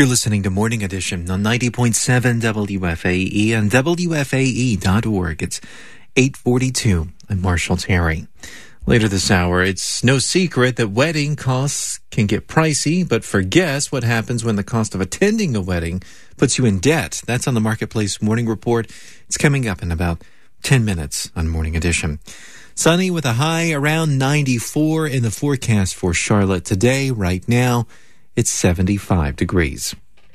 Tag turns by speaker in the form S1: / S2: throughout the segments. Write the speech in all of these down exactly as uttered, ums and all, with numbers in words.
S1: You're listening to Morning Edition on ninety point seven W F A E and W F A E dot org. It's eight forty-two. I'm Marshall Terry. Later this hour, it's no secret that wedding costs can get pricey, but for guests, what happens when the cost of attending a wedding puts you in debt? That's on the Marketplace Morning Report. It's coming up in about ten minutes on Morning Edition. Sunny with a high around ninety-four in the forecast for Charlotte today. Right now, it's seventy-five degrees.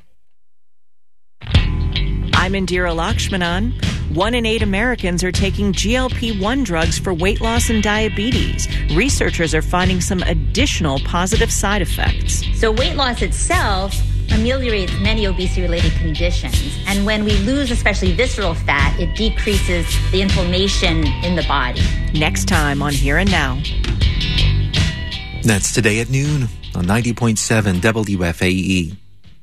S2: I'm Indira Lakshmanan. One in eight Americans are taking G L P one drugs for weight loss and diabetes. Researchers are finding some additional positive side effects.
S3: So weight loss itself ameliorates many obesity-related conditions. And when we lose especially visceral fat, it decreases the inflammation in the body.
S2: Next time on Here and Now.
S1: That's today at noon on ninety point seven W F A E.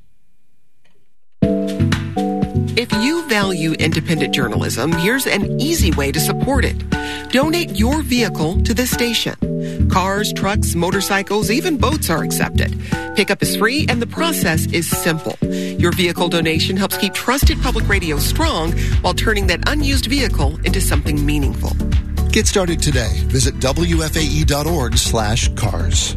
S4: If you value independent journalism, here's an easy way to support it. Donate your vehicle to this station. Cars, trucks, motorcycles, even boats are accepted. Pickup is free and the process is simple. Your vehicle donation helps keep trusted public radio strong while turning that unused vehicle into something meaningful.
S5: Get started today. Visit W F A E dot org slash cars.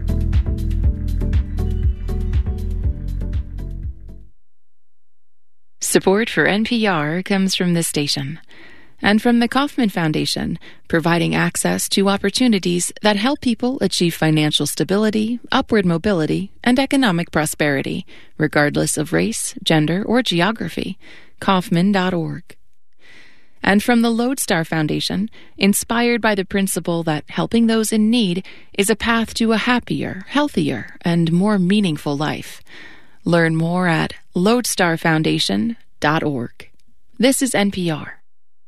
S6: Support for N P R comes from this station and from the Kauffman Foundation, providing access to opportunities that help people achieve financial stability, upward mobility, and economic prosperity, regardless of race, gender, or geography. Kauffman dot org. And from the Lodestar Foundation, inspired by the principle that helping those in need is a path to a happier, healthier, and more meaningful life. Learn more at lodestar foundation dot org. This is N P R.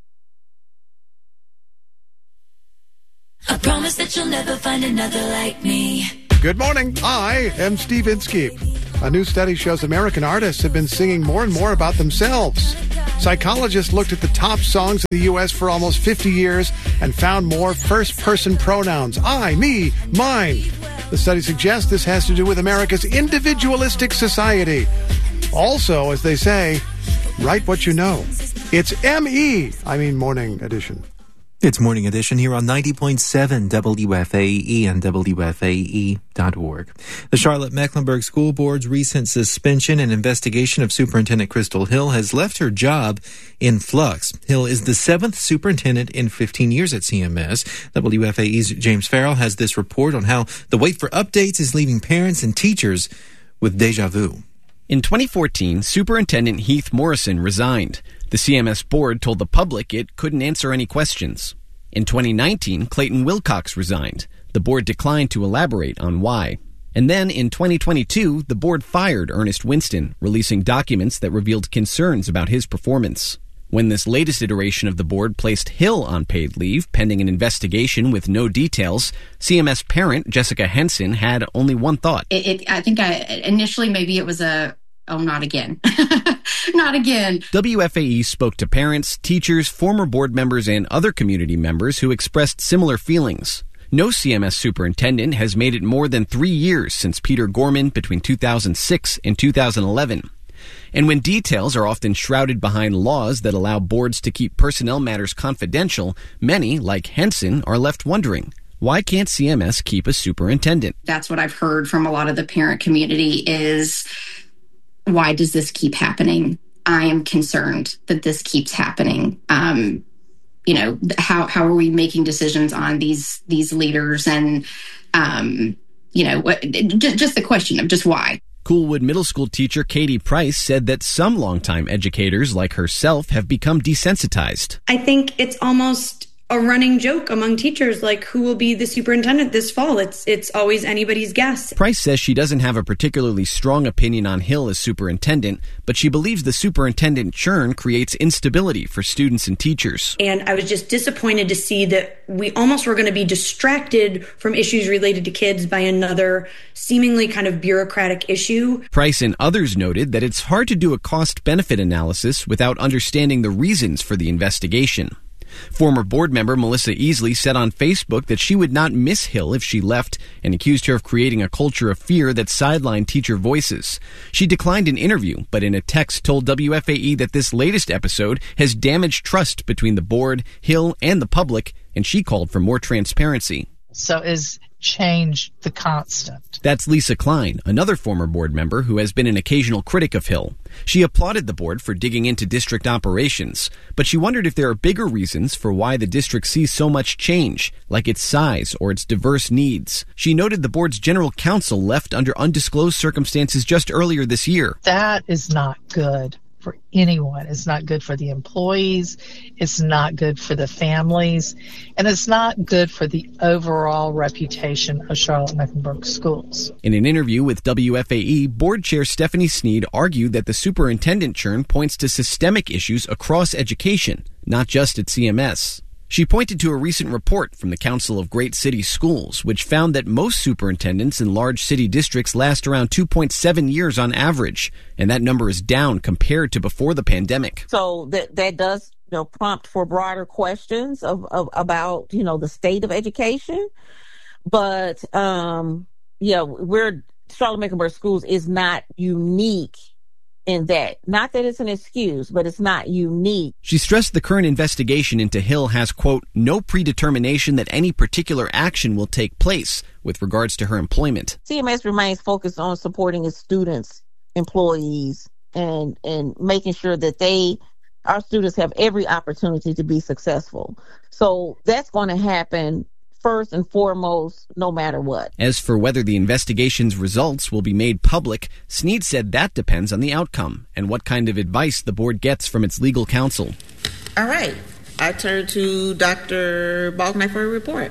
S7: I promise that you'll never find another like me.
S8: Good morning. I am Steve Inskeep. A new study shows American artists have been singing more and more about themselves. Psychologists looked at the top songs in the U S for almost fifty years and found more first-person pronouns. I, me, mine. The study suggests this has to do with America's individualistic society. Also, as they say, write what you know. It's M E, I mean Morning Edition.
S1: It's Morning Edition here on ninety point seven W F A E and W F A E dot org. The Charlotte-Mecklenburg School Board's recent suspension and investigation of Superintendent Crystal Hill has left her job in flux. Hill is the seventh superintendent in fifteen years at C M S. W F A E's James Farrell has this report on how the wait for updates is leaving parents and teachers with deja vu.
S9: In twenty fourteen, Superintendent Heath Morrison resigned. The C M S board told the public it couldn't answer any questions. In twenty nineteen, Clayton Wilcox resigned. The board declined to elaborate on why. And then in twenty twenty-two, the board fired Ernest Winston, releasing documents that revealed concerns about his performance. When this latest iteration of the board placed Hill on paid leave, pending an investigation with no details, C M S parent Jessica Henson had only one thought.
S10: It, it, I think I, initially maybe it was a, oh, not again. Not again.
S9: W F A E spoke to parents, teachers, former board members, and other community members who expressed similar feelings. No C M S superintendent has made it more than three years since Peter Gorman between two thousand six and two thousand eleven. And when details are often shrouded behind laws that allow boards to keep personnel matters confidential, many, like Henson, are left wondering, why can't C M S keep a superintendent?
S10: That's what I've heard from a lot of the parent community is, why does this keep happening? I am concerned that this keeps happening. Um, you know, how how are we making decisions on these these leaders? And, um, you know, what, just, just the question of just why.
S9: Coolwood Middle School teacher Katie Price said that some longtime educators like herself have become desensitized.
S11: I think it's almost a running joke among teachers, like who will be the superintendent this fall? It's it's always anybody's guess.
S9: Price says she doesn't have a particularly strong opinion on Hill as superintendent, but she believes the superintendent churn creates instability for students and teachers.
S11: And I was just disappointed to see that we almost were going to be distracted from issues related to kids by another seemingly kind of bureaucratic issue.
S9: Price and others noted that it's hard to do a cost-benefit analysis without understanding the reasons for the investigation. Former board member Melissa Easley said on Facebook that she would not miss Hill if she left and accused her of creating a culture of fear that sidelined teacher voices. She declined an interview, but in a text told W F A E that this latest episode has damaged trust between the board, Hill, and the public, and she called for more transparency.
S12: So is change the constant?
S9: That's Lisa Klein, another former board member who has been an occasional critic of Hill. She applauded the board for digging into district operations, but she wondered if there are bigger reasons for why the district sees so much change, like its size or its diverse needs. She noted the board's general counsel left under undisclosed circumstances just earlier this year.
S12: That is not good for anyone. It's not good for the employees. It's not good for the families. And it's not good for the overall reputation of Charlotte-Mecklenburg schools.
S9: In an interview with W F A E, board chair Stephanie Sneed argued that the superintendent churn points to systemic issues across education, not just at C M S. She pointed to a recent report from the Council of Great City Schools, which found that most superintendents in large city districts last around two point seven years on average, and that number is down compared to before the pandemic.
S13: So that that does, you know, prompt for broader questions of, of about, you know, the state of education. But um, yeah, we're Charlotte-Mecklenburg Schools is not unique in that. Not that it's an excuse, but it's not unique.
S9: She stressed the current investigation into Hill has, quote, no predetermination that any particular action will take place with regards to her employment.
S13: C M S remains focused on supporting its students, employees, and and making sure that they, our students have every opportunity to be successful. So that's going to happen first and foremost, no matter what.
S9: As for whether the investigation's results will be made public, Sneed said that depends on the outcome and what kind of advice the board gets from its legal counsel.
S14: All right. I turn to Doctor Balknight for a report.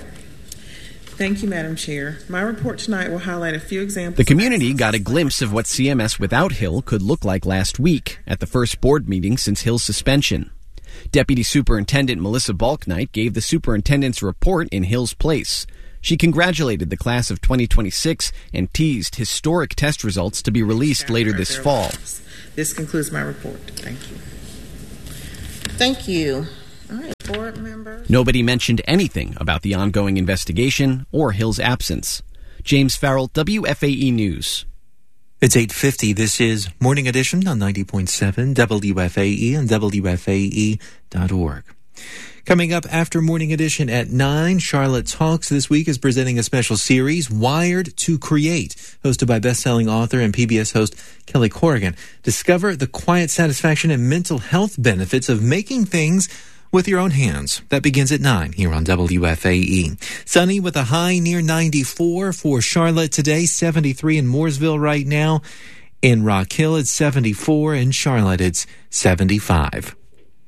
S15: Thank you, Madam Chair. My report tonight will highlight a few examples.
S9: The community got a glimpse of what C M S without Hill could look like last week at the first board meeting since Hill's suspension. Deputy Superintendent Melissa Balknight gave the superintendent's report in Hill's place. She congratulated the class of twenty twenty-six and teased historic test results to be released later this fall.
S15: This concludes my report. Thank you.
S14: Thank you. All right, board members.
S9: Nobody mentioned anything about the ongoing investigation or Hill's absence. James Farrell, W F A E News.
S1: It's eight fifty. This is Morning Edition on ninety point seven W F A E and W F A E dot org. Coming up after Morning Edition at nine, Charlotte Talks this week is presenting a special series, Wired to Create, hosted by best-selling author and P B S host Kelly Corrigan. Discover the quiet satisfaction and mental health benefits of making things with your own hands. That begins at nine here on W F A E. Sunny with a high near ninety-four for Charlotte today, seventy-three in Mooresville right now. In Rock Hill, it's seventy-four. In Charlotte, it's seventy-five.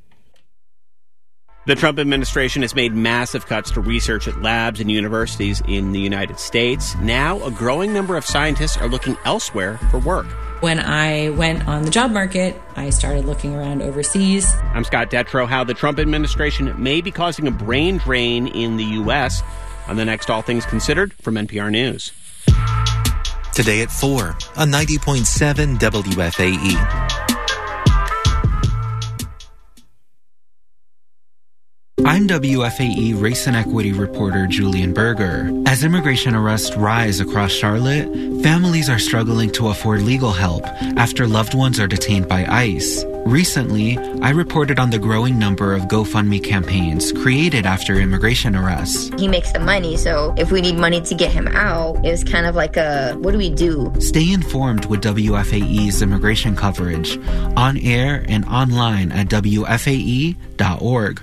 S16: The Trump administration has made massive cuts to research at labs and universities in the United States. Now, a growing number of scientists are looking elsewhere for work.
S17: When I went on the job market, I started looking around overseas.
S16: I'm Scott Detrow. How the Trump administration may be causing a brain drain in the U S on the next All Things Considered from N P R News.
S1: Today at four on ninety point seven W F A E.
S18: I'm W F A E race and equity reporter Julian Berger. As immigration arrests rise across Charlotte, families are struggling to afford legal help after loved ones are detained by ICE. Recently, I reported on the growing number of GoFundMe campaigns created after immigration arrests.
S19: He makes the money, so if we need money to get him out, it's kind of like a, what do we do?
S18: Stay informed with W F A E's immigration coverage, on air and online at W F A E dot org.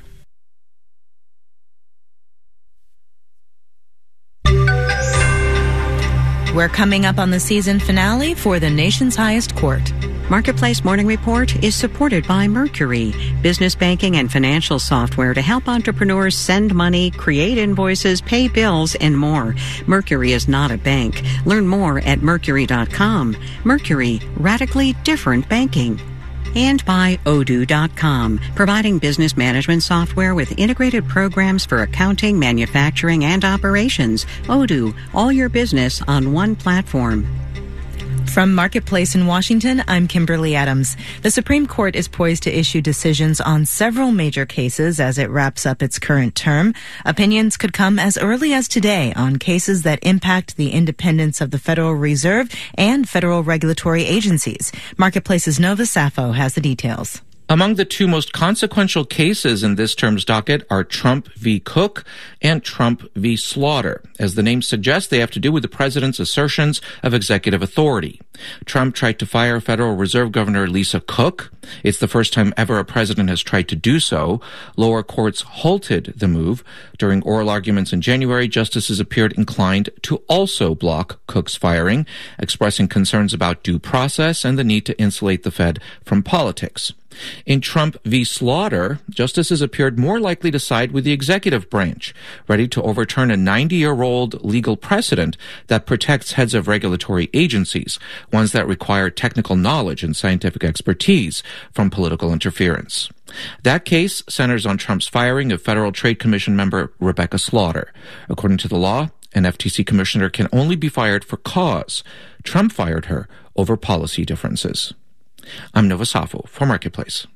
S2: We're coming up on the season finale for the nation's highest court.
S20: Marketplace Morning Report is supported by Mercury, business banking and financial software to help entrepreneurs send money, create invoices, pay bills, and more. Mercury is not a bank. Learn more at Mercury dot com. Mercury, radically different banking. And by Odoo dot com, providing business management software with integrated programs for accounting, manufacturing, and operations. Odoo, all your business on one platform.
S21: From Marketplace in Washington, I'm Kimberly Adams. The Supreme Court is poised to issue decisions on several major cases as it wraps up its current term. Opinions could come as early as today on cases that impact the independence of the Federal Reserve and federal regulatory agencies. Marketplace's Nova Safo has the details.
S22: Among the two most consequential cases in this term's docket are Trump v. Cook and Trump v. Slaughter. As the name suggests, they have to do with the president's assertions of executive authority. Trump tried to fire Federal Reserve Governor Lisa Cook. It's the first time ever a president has tried to do so. Lower courts halted the move. During oral arguments in January, justices appeared inclined to also block Cook's firing, expressing concerns about due process and the need to insulate the Fed from politics. In Trump v. Slaughter, justices appeared more likely to side with the executive branch, ready to overturn a ninety-year-old legal precedent that protects heads of regulatory agencies, ones that require technical knowledge and scientific expertise, from political interference. That case centers on Trump's firing of Federal Trade Commission member Rebecca Slaughter. According to the law, an F T C commissioner can only be fired for cause. Trump fired her over policy differences. I'm Nova Safo for Marketplace.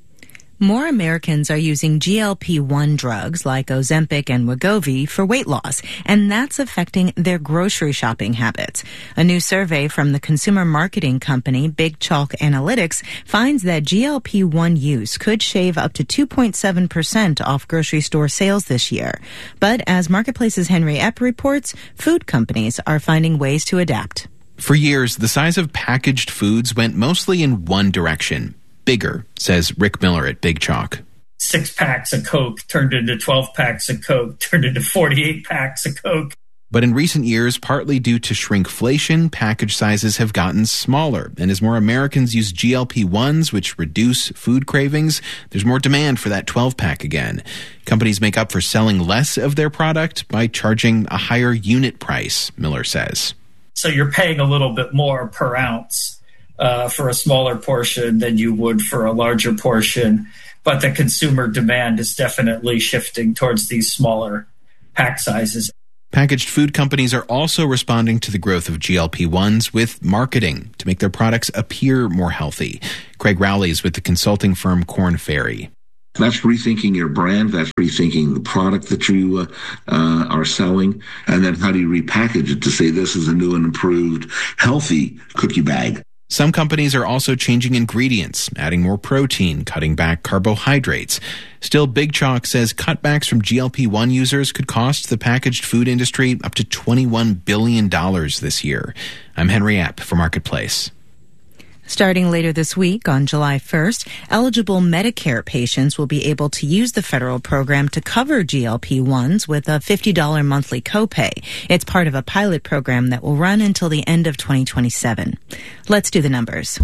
S21: More Americans are using G L P one drugs like Ozempic and Wegovy for weight loss, and that's affecting their grocery shopping habits. A new survey from the consumer marketing company Big Chalk Analytics finds that G L P one use could shave up to two point seven percent off grocery store sales this year. But as Marketplace's Henry Epp reports, food companies are finding ways to adapt.
S23: For years, the size of packaged foods went mostly in one direction. Bigger, says Rick Miller at Big Chalk.
S24: Six packs of Coke turned into twelve packs of Coke, turned into forty-eight packs of Coke.
S23: But in recent years, partly due to shrinkflation, package sizes have gotten smaller. And as more Americans use G L P ones, which reduce food cravings, there's more demand for that twelve-pack again. Companies make up for selling less of their product by charging a higher unit price, Miller says.
S24: So you're paying a little bit more per ounce uh, for a smaller portion than you would for a larger portion. But the consumer demand is definitely shifting towards these smaller pack sizes.
S23: Packaged food companies are also responding to the growth of G L P ones with marketing to make their products appear more healthy. Craig Rowley is with the consulting firm Korn Ferry.
S25: That's rethinking your brand. That's rethinking the product that you uh, uh, are selling. And then how do you repackage it to say this is a new and improved, healthy cookie bag?
S23: Some companies are also changing ingredients, adding more protein, cutting back carbohydrates. Still, Big Chalk says cutbacks from G L P one users could cost the packaged food industry up to twenty-one billion dollars this year. I'm Henry Epp for Marketplace.
S21: Starting later this week, on July first, eligible Medicare patients will be able to use the federal program to cover G L P ones with a fifty dollars monthly copay. It's part of a pilot program that will run until the end of twenty twenty-seven. Let's do the numbers.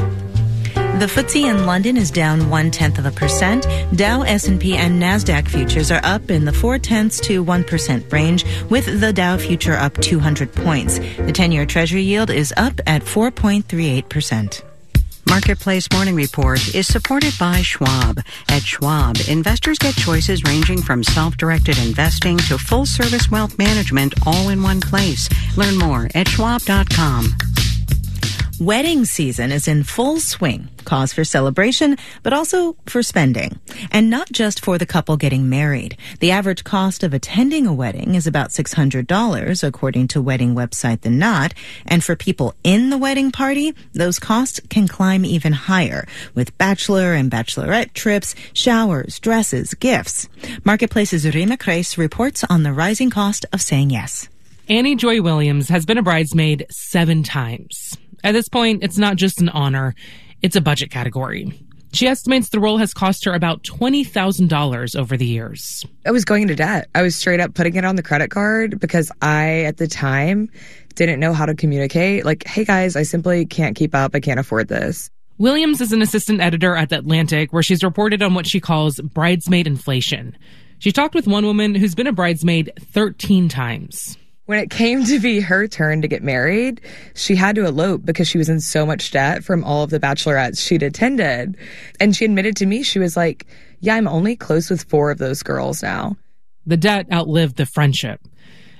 S21: The F T S E in London is down one-tenth of a percent. Dow, S and P, and NASDAQ futures are up in the four-tenths to one percent range, with the Dow future up two hundred points. The ten-year Treasury yield is up at four point three eight percent.
S20: Marketplace Morning Report is supported by Schwab. At Schwab, investors get choices ranging from self-directed investing to full-service wealth management all in one place. Learn more at schwab dot com.
S21: Wedding season is in full swing. Cause for celebration, but also for spending. And not just for the couple getting married. The average cost of attending a wedding is about six hundred dollars, according to wedding website The Knot. And for people in the wedding party, those costs can climb even higher, with bachelor and bachelorette trips, showers, dresses, gifts. Marketplace's Rima Kreis reports on the rising cost of saying yes.
S26: Annie Joy Williams has been a bridesmaid seven times. At this point, it's not just an honor, it's a budget category. She estimates the role has cost her about twenty thousand dollars over the years.
S27: I was going into debt. I was straight up putting it on the credit card because I, at the time, didn't know how to communicate. Like, hey guys, I simply can't keep up. I can't afford this.
S26: Williams is an assistant editor at The Atlantic, where she's reported on what she calls bridesmaid inflation. She talked with one woman who's been a bridesmaid thirteen times.
S27: When it came to be her turn to get married, she had to elope because she was in so much debt from all of the bachelorettes she'd attended. And she admitted to me, she was like, yeah, I'm only close with four of those girls now.
S26: The debt outlived the friendship.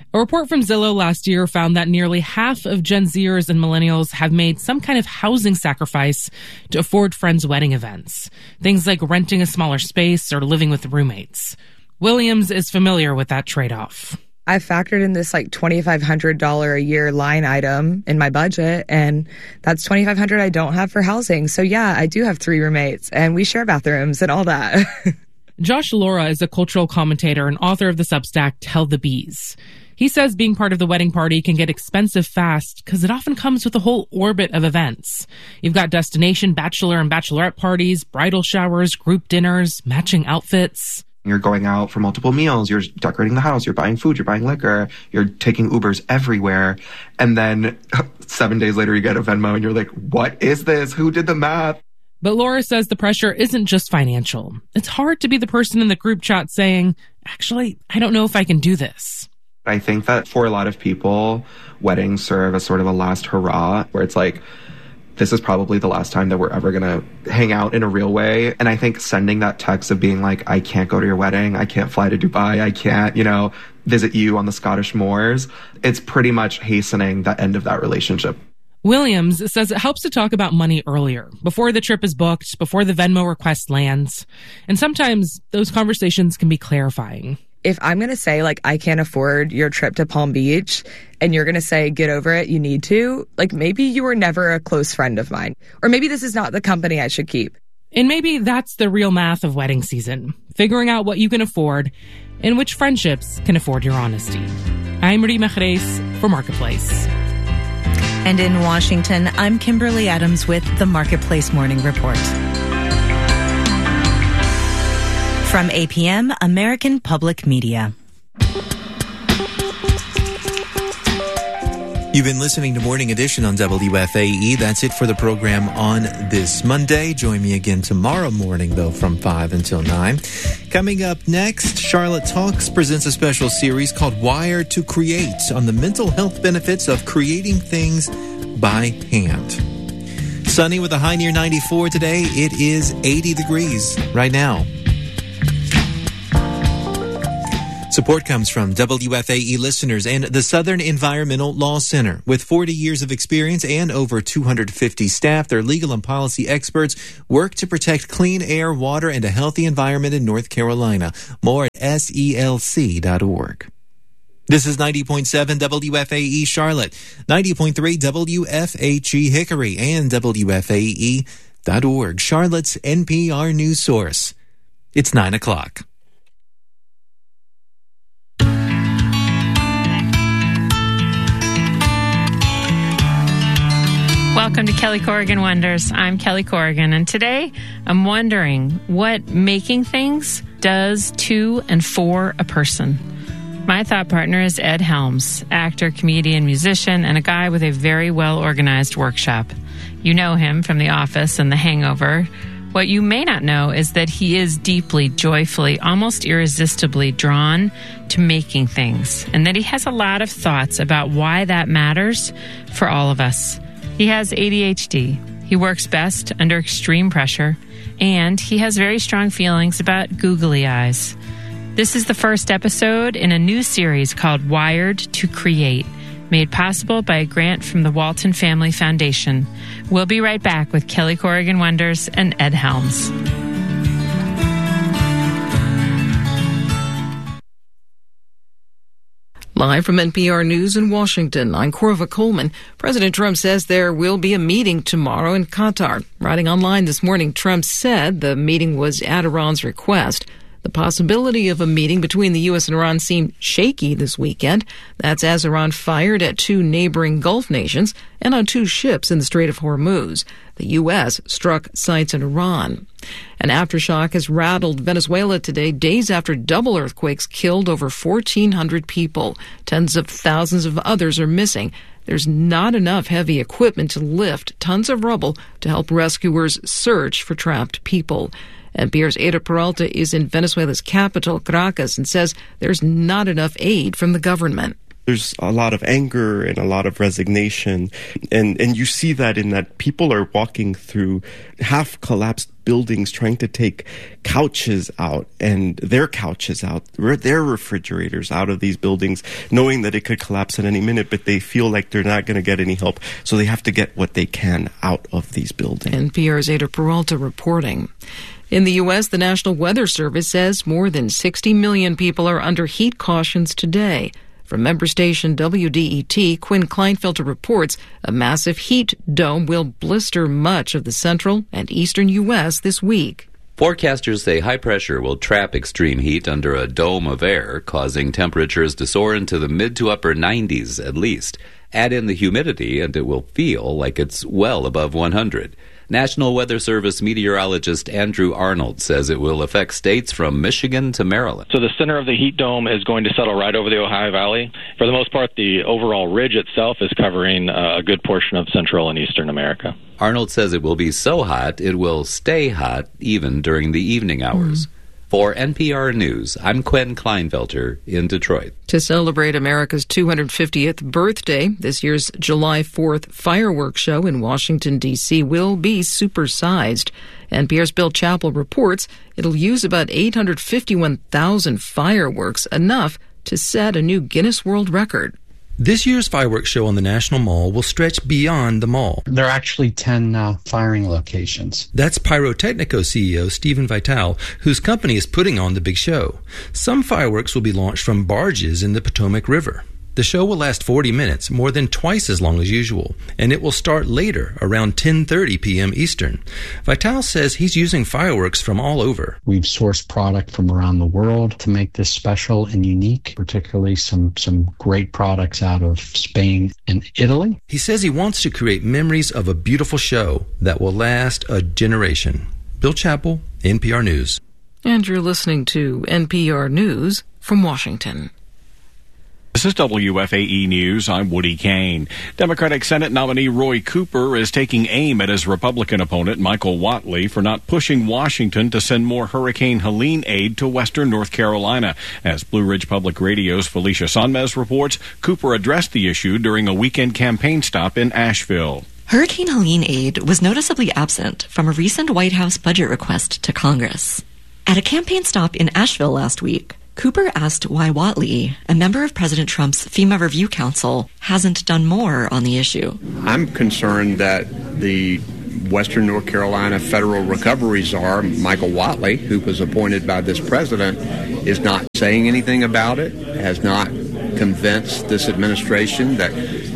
S26: A report from Zillow last year found that nearly half of Gen Zers and millennials have made some kind of housing sacrifice to afford friends' wedding events. Things like renting a smaller space or living with roommates. Williams is familiar with that trade-off.
S27: I factored in this like twenty-five hundred dollars a year line item in my budget, and that's twenty-five hundred dollars I don't have for housing. So yeah, I do have three roommates, and we share bathrooms and all that.
S26: Josh Laura is a cultural commentator and author of the Substack Tell the Bees. He says being part of the wedding party can get expensive fast because it often comes with a whole orbit of events. You've got destination bachelor and bachelorette parties, bridal showers, group dinners, matching outfits.
S3: You're going out for multiple meals, you're decorating the house, you're buying food, you're buying liquor, you're taking Ubers everywhere. And then seven days later you get a Venmo and you're like, what is this? Who did the math?
S26: But Laura says the pressure isn't just financial. It's hard to be the person in the group chat saying, actually, I don't know if I can do this.
S3: I think that for a lot of people, weddings serve as sort of a last hurrah, where it's like, this is probably the last time that we're ever going to hang out in a real way. And I think sending that text of being like, I can't go to your wedding, I can't fly to Dubai, I can't, you know, visit you on the Scottish moors, it's pretty much hastening the end of that relationship.
S26: Williams says it helps to talk about money earlier, before the trip is booked, before the Venmo request lands. And sometimes those conversations can be clarifying.
S27: If I'm going to say, like, I can't afford your trip to Palm Beach, and you're going to say, get over it, you need to, like, maybe you were never a close friend of mine. Or maybe this is not the company I should keep.
S26: And maybe that's the real math of wedding season, figuring out what you can afford and which friendships can afford your honesty. I'm Marie Mejres for Marketplace.
S21: And in Washington, I'm Kimberly Adams with the Marketplace Morning Report. From A P M, American Public Media.
S1: You've been listening to Morning Edition on W F A E. That's it for the program on this Monday. Join me again tomorrow morning, though, from five until nine. Coming up next, Charlotte Talks presents a special series called Wired to Create on the mental health benefits of creating things by hand. Sunny with a high near ninety-four today. It is eighty degrees right now. Support comes from W F A E listeners and the Southern Environmental Law Center. With forty years of experience and over two hundred fifty staff, their legal and policy experts work to protect clean air, water, and a healthy environment in North Carolina. More at S E L C dot org. This is ninety point seven W F A E Charlotte, ninety point three W F H E Hickory, and W F A E dot org, Charlotte's N P R news source. It's nine o'clock.
S4: Welcome to Kelly Corrigan Wonders. I'm Kelly Corrigan, and today I'm wondering what making things does to and for a person. My thought partner is Ed Helms, actor, comedian, musician, and a guy with a very well-organized workshop. You know him from The Office and The Hangover. What you may not know is that he is deeply, joyfully, almost irresistibly drawn to making things, and that he has a lot of thoughts about why that matters for all of us. He has A D H D. He works best under extreme pressure, and he has very strong feelings about googly eyes. This is the first episode in a new series called Wired to Create, made possible by a grant from the Walton Family Foundation. We'll be right back with Kelly Corrigan Wonders and Ed Helms.
S5: Live from N P R News in Washington, I'm Corva Coleman. President Trump says there will be a meeting tomorrow in Qatar. Writing online this morning, Trump said the meeting was at Iran's request. The possibility of a meeting between the U S and Iran seemed shaky this weekend. That's as Iran fired at two neighboring Gulf nations and on two ships in the Strait of Hormuz. The U S struck sites in Iran. An aftershock has rattled Venezuela today, days after double earthquakes killed over fourteen hundred people. Tens of thousands of others are missing. There's not enough heavy equipment to lift tons of rubble to help rescuers search for trapped people. N P R's Ada Peralta is in Venezuela's capital, Caracas, and says there's not enough aid from the government.
S6: There's a lot of anger and a lot of resignation. And, and you see that in that people are walking through half-collapsed buildings trying to take couches out and their couches out, their refrigerators out of these buildings, knowing that it could collapse at any minute, but they feel like they're not going to get any help, so they have to get what they can out of these buildings.
S5: N P R's Ada Peralta reporting. In the U S, the National Weather Service says more than sixty million people are under heat cautions today. From member station W D E T, Quinn Kleinfelter reports a massive heat dome will blister much of the central and eastern U S this week.
S7: Forecasters say high pressure will trap extreme heat under a dome of air, causing temperatures to soar into the mid to upper nineties at least. Add in the humidity and it will feel like it's well above one hundred. National Weather Service meteorologist Andrew Arnold says it will affect states from Michigan to Maryland.
S8: So the center of the heat dome is going to settle right over the Ohio Valley. For the most part, the overall ridge itself is covering uh, a good portion of Central and Eastern America.
S7: Arnold says it will be so hot, it will stay hot even during the evening hours. Mm. For N P R News, I'm Quinn Kleinfelter in Detroit.
S5: To celebrate America's two hundred fiftieth birthday, this year's July fourth fireworks show in Washington, D C will be supersized. N P R's Bill Chappell reports it'll use about eight hundred fifty-one thousand fireworks, enough to set a new Guinness World Record.
S10: This year's fireworks show on the National Mall will stretch beyond the mall.
S11: There are actually ten uh, firing locations.
S10: That's Pyrotechnico C E O Stephen Vitale, whose company is putting on the big show. Some fireworks will be launched from barges in the Potomac River. The show will last forty minutes, more than twice as long as usual, and it will start later, around ten thirty p.m. Eastern. Vitale says he's using fireworks from all over.
S11: We've sourced product from around the world to make this special and unique, particularly some, some great products out of Spain and Italy.
S10: He says he wants to create memories of a beautiful show that will last a generation. Bill Chappell, N P R News.
S5: And you're listening to N P R News from Washington.
S12: This is W F A E News. I'm Woody Kane. Democratic Senate nominee Roy Cooper is taking aim at his Republican opponent, Michael Whatley, for not pushing Washington to send more Hurricane Helene aid to western North Carolina. As Blue Ridge Public Radio's Felicia Sonmez reports, Cooper addressed the issue during a weekend campaign stop in Asheville.
S13: Hurricane Helene aid was noticeably absent from a recent White House budget request to Congress. At a campaign stop in Asheville last week, Cooper asked why Whatley, a member of President Trump's FEMA Review Council, hasn't done more on the issue.
S28: I'm concerned that the Western North Carolina Federal Recovery Czar, Michael Whatley, who was appointed by this president, is not saying anything about it, has not convinced this administration that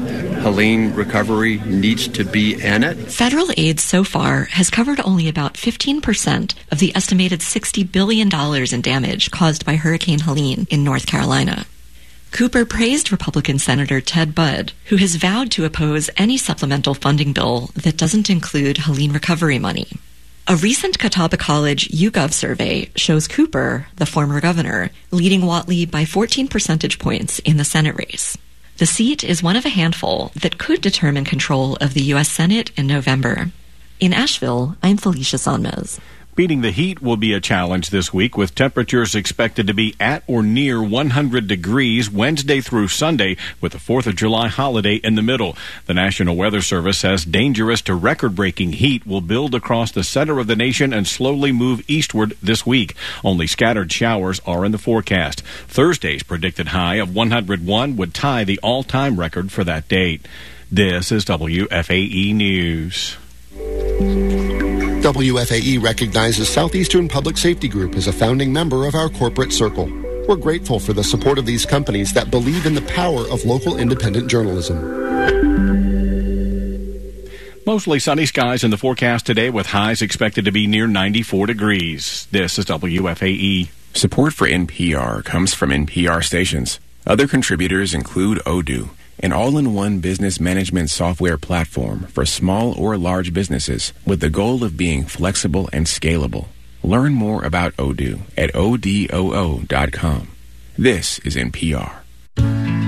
S28: Helene recovery needs to be in it.
S13: Federal aid so far has covered only about fifteen percent of the estimated sixty billion dollars in damage caused by Hurricane Helene in North Carolina. Cooper praised Republican Senator Ted Budd, who has vowed to oppose any supplemental funding bill that doesn't include Helene recovery money. A recent Catawba College YouGov survey shows Cooper, the former governor, leading Whatley by fourteen percentage points in the Senate race. The seat is one of a handful that could determine control of the U S Senate in November. In Asheville, I'm Felicia Sonmez.
S12: Beating the heat will be a challenge this week, with temperatures expected to be at or near one hundred degrees Wednesday through Sunday, with the fourth of July holiday in the middle. The National Weather Service says dangerous to record-breaking heat will build across the center of the nation and slowly move eastward this week. Only scattered showers are in the forecast. Thursday's predicted high of one hundred one would tie the all-time record for that date. This is W F A E News.
S29: W F A E recognizes Southeastern Public Safety Group as a founding member of our corporate circle. We're grateful for the support of these companies that believe in the power of local independent journalism.
S12: Mostly sunny skies in the forecast today, with highs expected to be near ninety-four degrees. This is W F A E.
S30: Support for N P R comes from N P R stations. Other contributors include Odoo, an all-in-one business management software platform for small or large businesses with the goal of being flexible and scalable. Learn more about Odoo at O D O O dot com. This is N P R.